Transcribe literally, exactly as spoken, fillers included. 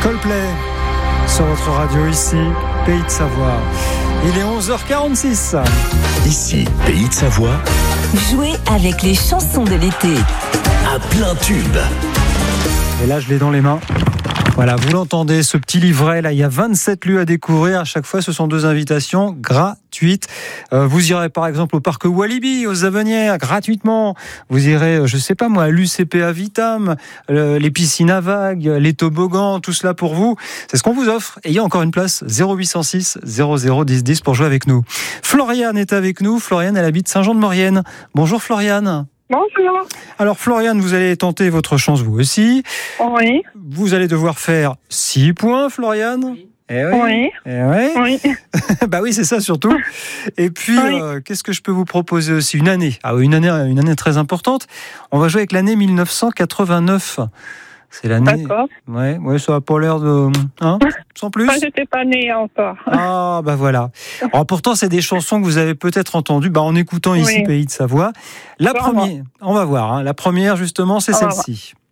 Coldplay sur votre radio ici, Pays de Savoie. Il est onze heures quarante-six. Ici, Pays de Savoie. Jouez avec les chansons de l'été. À plein tube. Et là, je l'ai dans les mains. Voilà, vous l'entendez, ce petit livret, là, il y a vingt-sept lieux à découvrir. À chaque fois, ce sont deux invitations gratuites. Euh, vous irez, par exemple, au parc Walibi, aux Avenières, gratuitement. Vous irez, je sais pas moi, à l'U C P à Vitam, euh, les piscines à vagues, les toboggans, tout cela pour vous. C'est ce qu'on vous offre. Et il y a encore une place, zéro huit cent six zéro zéro dix dix pour jouer avec nous. Floriane est avec nous. Floriane, elle habite Saint-Jean-de-Maurienne. Bonjour Floriane. Bonjour. Alors Floriane, vous allez tenter votre chance vous aussi. Oui. Vous allez devoir faire six points, Floriane. Oui. Eh oui. Oui. Eh oui. Oui. Bah oui, c'est ça surtout. Et puis, Oui. euh, qu'est-ce que je peux vous proposer aussi ? Une année. Ah oui, une année, une année très importante. On va jouer avec l'année mille neuf cent quatre-vingt-neuf. C'est l'année. D'accord. Ouais, ouais, ça a pas l'air de, hein, sans plus. Moi, j'étais pas née encore. Ah bah voilà. Alors pourtant c'est des chansons que vous avez peut-être entendues bah, en écoutant ici Oui. Pays de Savoie. La Sûrement. première, on va voir. Hein, la première justement c'est On va celle-ci.